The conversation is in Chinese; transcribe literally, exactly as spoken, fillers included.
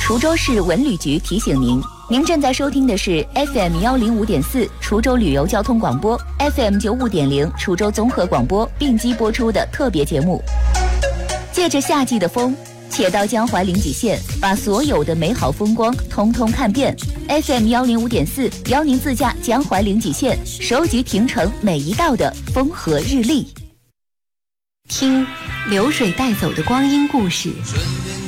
滁州市文旅局提醒您，您正在收听的是 F M 幺零五点四滁州旅游交通广播 ，F M 九五点零滁州综合广播并机播出的特别节目。借着夏季的风，且到江淮临济县，把所有的美好风光通通看遍。F M 幺零五点四邀您自驾江淮临济县，收集亭城每一道的风和日丽，听流水带走的光阴故事。